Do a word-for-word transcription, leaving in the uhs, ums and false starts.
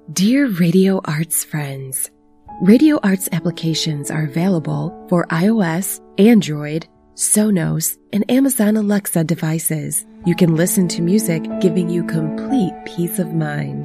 Dear Radio Arts friends, Radio Arts applications are available for iOS, Android, Sonos, and Amazon Alexa devices. You can listen to music giving you complete peace of mind.